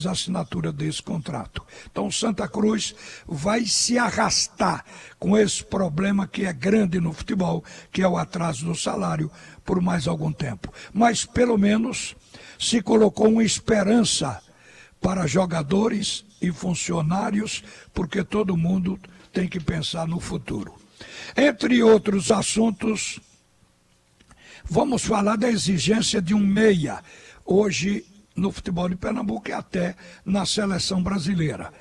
a assinatura desse contrato. Então Santa Cruz vai se arrastar com esse problema que é grande no futebol, que é o atraso do salário, por mais algum tempo. Mas pelo menos se colocou uma esperança para jogadores e funcionários, porque todo mundo tem que pensar no futuro. Entre outros assuntos, vamos falar da exigência de um meia. Hoje, no futebol de Pernambuco e até na seleção brasileira.